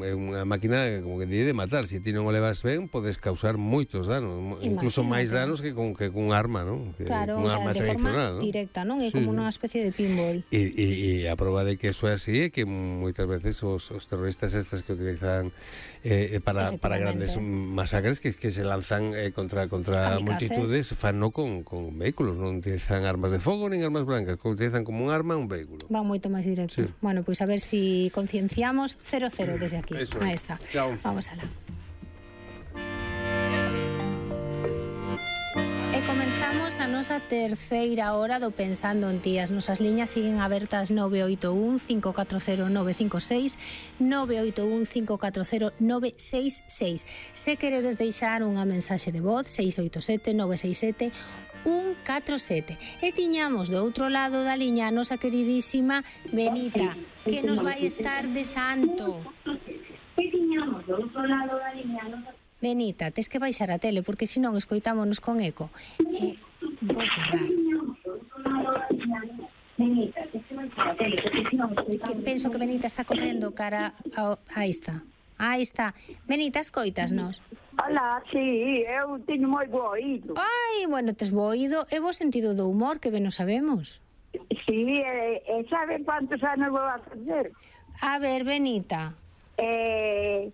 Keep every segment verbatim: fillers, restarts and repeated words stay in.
é unha máquina como que di de matar. Se ti non o levas ben, podes causar moitos danos, incluso máis danos que con que cun arma, non? Que claro, cun o sea, arma de forma tradicional, ¿no? directa, non? É Sí, como sí. unha especie de pinball. E, e, e a prova de que eso é así é que moitas veces os, os terroristas estas que utilizan eh, para, para grandes masacres que, que se lanzan eh, contra, contra multitudes, fan no con, con vehículos, non utilizan armas de fogo nin armas blancas, que utilizan como un arma un vehículo. Van moito máis directo. Sí. Bueno, pois pues a ver si concienciamos. Cero cero desde aquí. Eso. Ahí está. Chao. Vamos alá. E comenzamos a nosa terceira hora do Pensando en Ti. As nosas liñas siguen abertas nove oito un, cinco catro cero, nove cinco seis, nove oito un, cinco catro cero, nove seis seis. Se queredes deixar unha mensaxe de voz, seis oito sete, nove seis sete, un catro sete. E tiñamos do outro lado da liña a nosa queridísima Benita, que nos vai estar de santo. E tiñamos do outro lado da liña a nosa Benita, tes que baixar a tele porque senón escoitámonos con eco. E vou borrar. Que penso que Benita está correndo cara ao... Aí está. Aí está. Benita, escoitasnos? Ola, sí, eu teño moi bo oído. Ai, bueno, tes bo oído e bo sentido do humor, que ben o sabemos. Sí, e, e saben cuántos anos vou a fazer? A ver, Benita. Eh...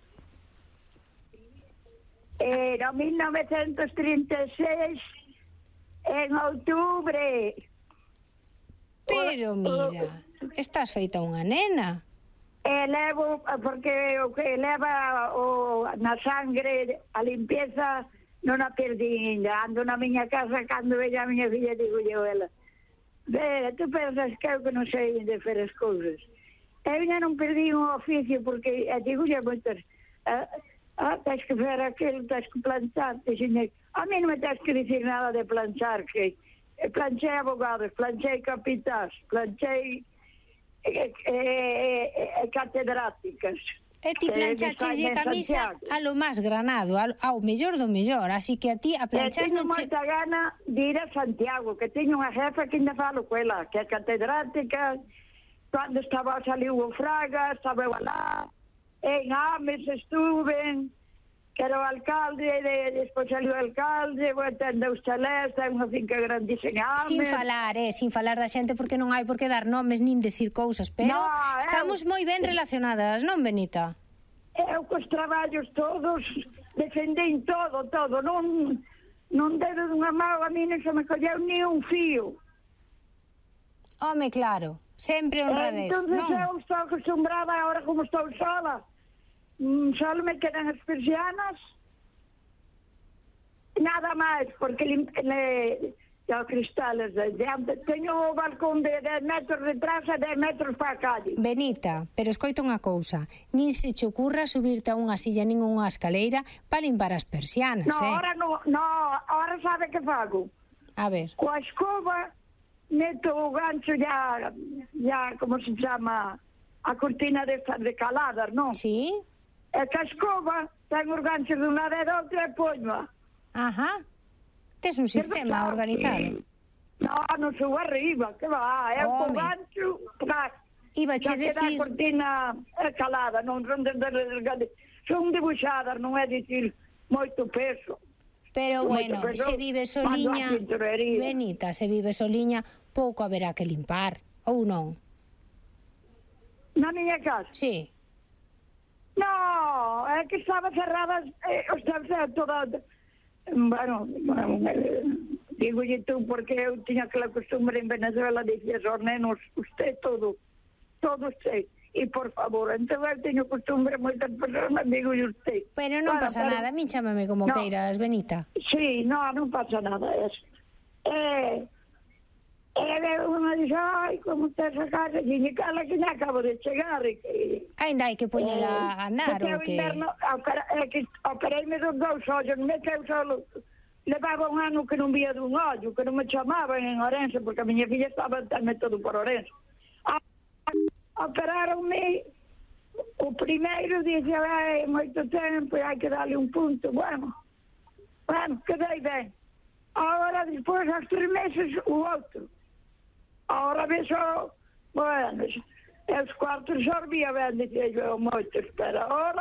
Era mil novecentos trinta e seis, en outubro. Pero mira, estás feita unha nena. E levo, porque o que leva o, na sangre a limpieza non a perdí ainda. Ando na miña casa, cando veña a miña filla, digo eu ela, ve, tú pensas que eu que non sei de fer as cousas. Eu ainda non perdí un oficio, porque, e digo eu moitas... Uh, Ah, tens que ver aquilo, tens que planchar. A mí non me tens que dicir nada de planchar, que planchei abogados, planchei capitás, planchei eh, eh, eh, catedráticas. E ti planchaches a camisa a lo máis granado, ao mellor do mellor, así que a ti a planchar non non che... che... moita gana de ir a Santiago, que teño unha jefa que ainda falo coela, que é catedrática, cando estaba saliu o Fraga, estaba eu alá, en Ames estuve, que era o alcalde, de, despois saliu o alcalde, bueno, tende os chalés, ten unha finca grandísima en Ames. Sin falar, eh, sin falar da xente, porque non hai por que dar nomes nin decir cousas, pero no, estamos eu, moi ben relacionadas, non, Benita? Eu cos traballos todos defendín todo, todo, non, non dedo dunha mão, a mí non se me colleu ni un fío. Home, claro, sempre honradez, entón, non? Entón, eu estou acostumbrada, agora como estou sola, só me quedan as persianas, nada máis, porque le, le, os cristales de diante, teño o balcón de dez metros de trás e dez metros para a calle. Benita, pero escoita unha cousa, nin se che ocurra subirte a unha silla nin unha escaleira para limpar as persianas, no, eh? Ahora no, no, ahora sabe que fago? A ver. Coa escoba, meto o gancho ya, ya, como se chama, a cortina de, de caladas, non? Sí. E ca escoba, ten os ganchos de unha de outro e poño. Ajá. Tes un sistema organizado. No, non sou arriba, que va, é o gancho, pra, iba che decir... a cortina calada, non son de, de, de, de, son dibuixadas, non é dicir moito peso. Pero bueno, peso, se vive soliña, Benita, se vive soliña, pouco haberá que limpar, ou non? Na miña casa? Sí. No, é que estaba cerrada, eh, estaba toda... Bueno, eh, digolle tú, porque eu tiña aquela costumbre en Venezuela, dicía aos nenos, usted todo, todo usted, e por favor, entón eu teño costumbre, moitas personas, digolle usted. Pero non bueno, pasa pero... nada, a mí chámame como no. queiras, Benita. Sí, no, non pasa nada, eso. Eh... E unha dixe, ai, como está esa casa, e ni cala que xa acabo de chegar. E, ainda hai que poñela a andar, ou que? Inverno, é que opereime dos dous ollos, non é que eu solo levaba un ano que non vía dun ollo, que non me chamaban en Orense, porque a miña filla estaba tamén todo por Orense. Operaronme, o primeiro dixe, ai, moito tempo, hai que darle un punto, bueno, bueno, quedei ben. Agora, despois, aos tres meses, o outro. Ahora vexo, bueno, os cuartos sorbía ben, dicía eu moitos, pero ahora